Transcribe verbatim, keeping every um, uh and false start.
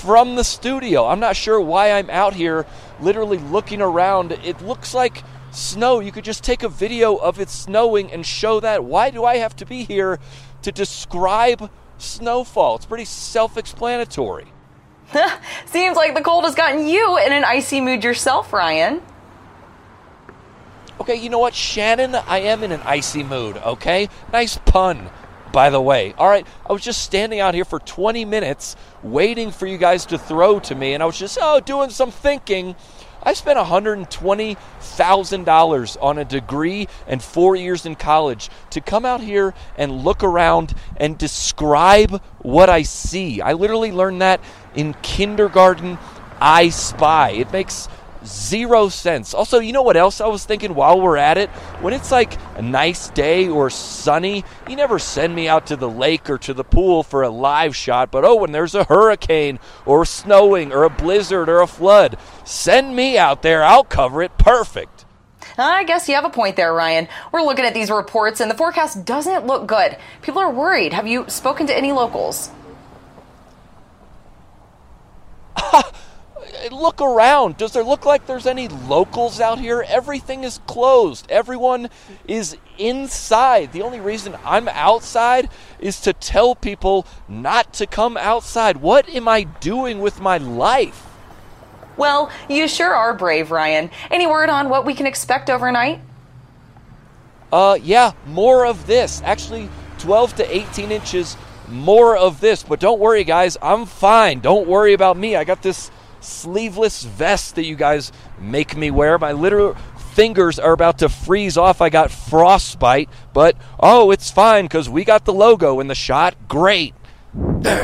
from the studio. I'm not sure why I'm out here literally looking around. It looks like snow. You could just take a video of it snowing and show that. Why do I have to be here to describe snowfall? It's pretty self-explanatory. Seems like the cold has gotten you in an icy mood yourself, Ryan. Okay, you know what, Shannon? I am in an icy mood, okay? Nice pun, by the way. All right, I was just standing out here for twenty minutes waiting for you guys to throw to me, and I was just, oh, doing some thinking. I spent one hundred twenty thousand dollars on a degree and four years in college to come out here and look around and describe what I see. I literally learned that in kindergarten. I Spy. It makes zero sense. Also, you know what else I was thinking while we're at it? When it's like a nice day or sunny, you never send me out to the lake or to the pool for a live shot, but oh, when there's a hurricane or snowing or a blizzard or a flood, send me out there. I'll cover it perfect. I guess you have a point there, Ryan. We're looking at these reports and the forecast doesn't look good. People are worried. Have you spoken to any locals? Look around. Does there look like there's any locals out here? Everything is closed. Everyone is inside. The only reason I'm outside is to tell people not to come outside. What am I doing with my life? Well, you sure are brave, Ryan. Any word on what we can expect overnight? Uh, yeah, more of this. Actually, twelve to eighteen inches more of this. But don't worry, guys. I'm fine. Don't worry about me. I got this sleeveless vest that you guys make me wear. My literal fingers are about to freeze off. I got frostbite, but oh, it's fine because we got the logo in the shot. Great.